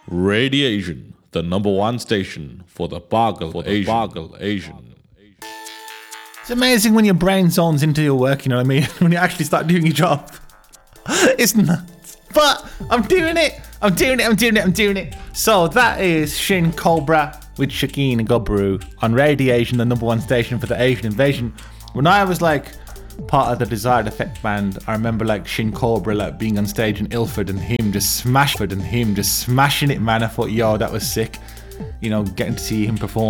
Radiation, the number one station for the Boggle Asian. It's amazing when your brain zones into your work, you know what I mean? When you actually start doing your job. It's nuts. But I'm doing it. I'm doing it. So that is Shin Cobra with Shakeen and Gobru on Radiation, the number one station for the Asian invasion. When I was like part of the Desired Effect band, I remember like Shin Cobra like being on stage in Ilford and him just smashing it, man. I thought, yo, that was sick. You know, getting to see him perform